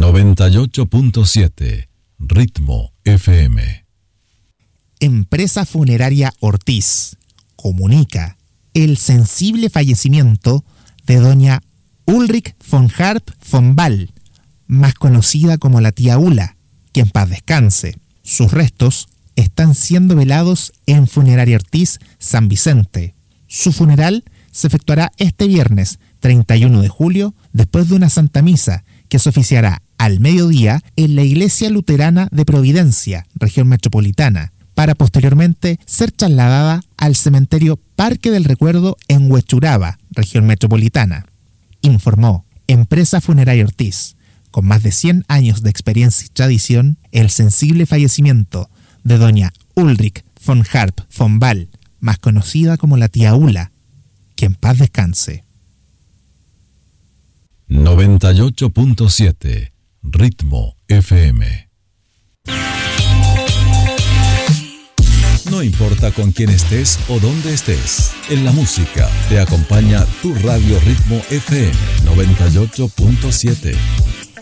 98.7 Ritmo FM. Empresa Funeraria Ortiz comunica el sensible fallecimiento de doña Ulrich von Harp von Ball, más conocida como la tía Ula, que en paz descanse. Sus restos están siendo velados en Funeraria Ortiz San Vicente. Su funeral se efectuará este viernes 31 de julio después de una Santa Misa que se oficiará al mediodía en la Iglesia Luterana de Providencia, región metropolitana, para posteriormente ser trasladada al cementerio Parque del Recuerdo en Huechuraba, región metropolitana. Informó Empresa Funeraria Ortiz. Con más de 100 años de experiencia y tradición, el sensible fallecimiento de doña Ulrich von Harp von Ball, más conocida como la tía Ula, que en paz descanse. 98.7 Ritmo FM. No importa con quién estés o dónde estés, en la música te acompaña tu radio Ritmo FM 98.7.